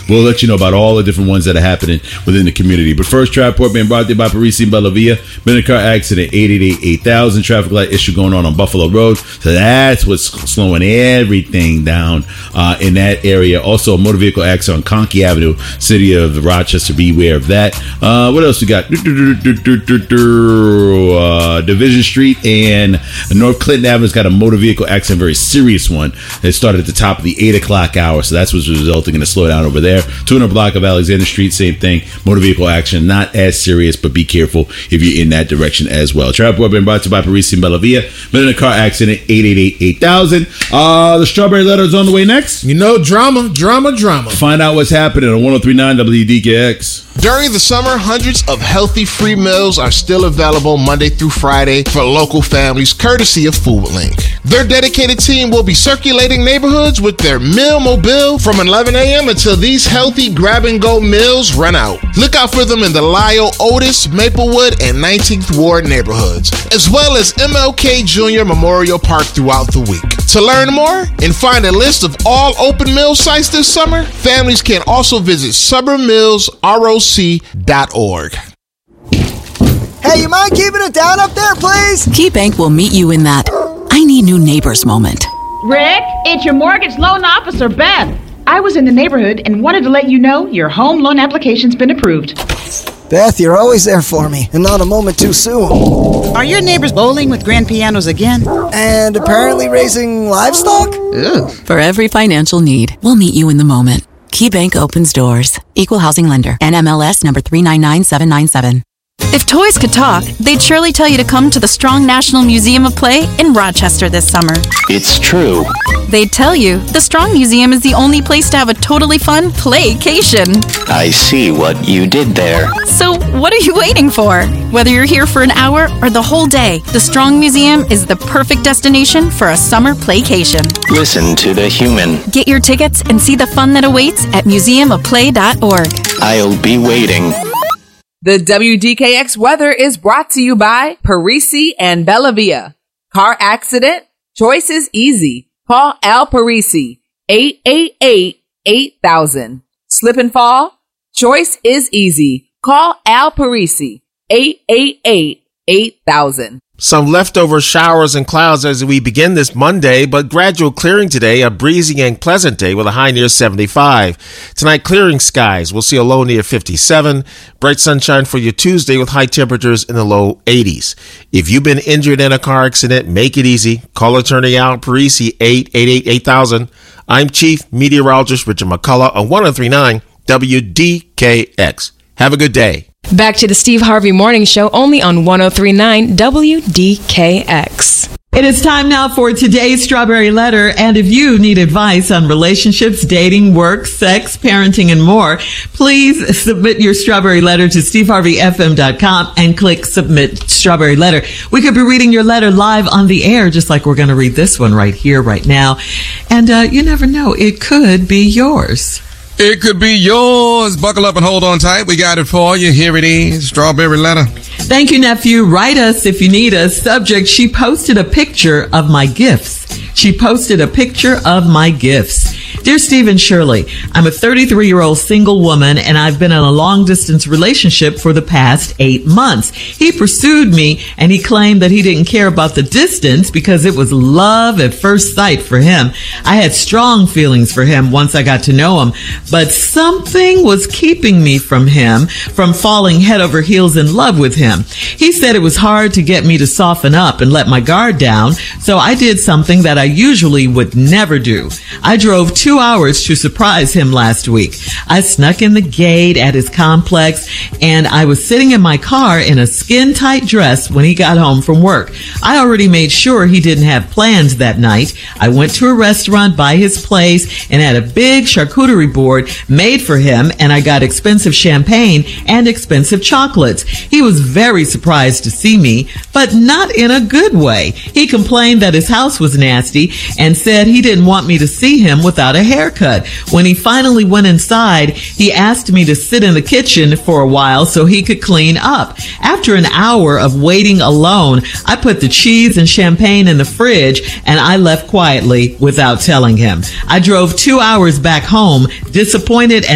we'll let you know about all the different ones that are happening within the community. But first, Traport being brought to you by Parisi and Bellavia. Been in a car accident, 888-8000. Traffic light issue going on Buffalo Road. So that's what's slowing everything down in that area. Also, a motor vehicle accident on Conkey Avenue, city of Rochester. Beware of that. What else we got? Division Street and North Clinton Avenue's got a motor vehicle accident, very serious one. It started at the top of the 8 o'clock hour, so that's what's resulting in a slowdown over there. 200 block of Alexander Street, same thing. Motor vehicle accident, not as serious, but be careful if you're in that direction as well. Traport been brought to you by Parisi and Bellavia. Been in a car accident, 888-8000. The Strawberry Letter is on the way next. You know, drama. Find out what's happening on 103.9 WDKX. During the summer, hundreds of healthy free meals are still available Monday through Friday for local families, courtesy of Food Link. Their dedicated team will be circulating neighborhoods with their meal mobile from 11 a.m. until these healthy grab-and-go meals run out. Look out for them in the Lyle, Otis, Maplewood, and 19th Ward neighborhoods, as well as MLK Jr. Memorial Park throughout the week. To learn more and find a list of all open meal sites this summer, families can also visit summermillsroc.org. Hey, you mind keeping it down up there, please? KeyBank will meet you in that I need new neighbors moment. Rick, it's your mortgage loan officer, Beth. I was in the neighborhood and wanted to let you know your home loan application's been approved. Beth, you're always there for me, and not a moment too soon. Are your neighbors bowling with grand pianos again? And apparently raising livestock? Ugh. For every financial need, we'll meet you in the moment. KeyBank opens doors. Equal housing lender. NMLS number 399797. If toys could talk, they'd surely tell you to come to the Strong National Museum of Play in Rochester this summer. It's true. They'd tell you the Strong Museum is the only place to have a totally fun playcation. I see what you did there. So what are you waiting for? Whether you're here for an hour or the whole day, the Strong Museum is the perfect destination for a summer playcation. Listen to the human. Get your tickets and see the fun that awaits at museumofplay.org. I'll be waiting. The WDKX weather is brought to you by Parisi and Bellavia. Car accident? Choice is easy. Call Al Parisi, 888-8000. Slip and fall? Choice is easy. Call Al Parisi, 888-8000. Some leftover showers and clouds as we begin this Monday, but gradual clearing today, a breezy and pleasant day with a high near 75. Tonight, clearing skies. We'll see a low near 57. Bright sunshine for your Tuesday with high temperatures in the low 80s. If you've been injured in a car accident, make it easy. Call attorney Al Parisi, 888-8000. I'm Chief Meteorologist Richard McCullough on 103.9 WDKX. Have a good day. Back to the Steve Harvey Morning Show, only on 103.9 WDKX. It is time now for today's Strawberry Letter, and if you need advice on relationships, dating, work, sex, parenting, and more, please submit your Strawberry Letter to steveharveyfm.com and click Submit Strawberry Letter. We could be reading your letter live on the air, just like we're going to read this one right here, right now. And you never know, it could be yours. It could be yours. Buckle up and hold on tight. We got it for you. Here it is. Strawberry Letter. Thank you, nephew. Write us if you need us. Subject, she posted a picture of my gifts. She posted a picture of my gifts. Dear Steve and Shirley, I'm a 33-year-old single woman, and I've been in a long-distance relationship for the past 8 months. He pursued me, and he claimed that he didn't care about the distance because it was love at first sight for him. I had strong feelings for him once I got to know him, but something was keeping me from him, from falling head over heels in love with him. He said it was hard to get me to soften up and let my guard down, so I did something that I usually would never do. I drove 2 hours to surprise him last week. I snuck in the gate at his complex, and I was sitting in my car in a skin-tight dress when he got home from work. I already made sure he didn't have plans that night. I went to a restaurant by his place and had a big charcuterie board made for him, and I got expensive champagne and expensive chocolates. He was very surprised to see me, but not in a good way. He complained that his house was nasty and said he didn't want me to see him without a haircut. When he finally went inside, he asked me to sit in the kitchen for a while so he could clean up. After an hour of waiting alone, I put the cheese and champagne in the fridge, and I left quietly without telling him. I drove 2 hours back home, disappointed and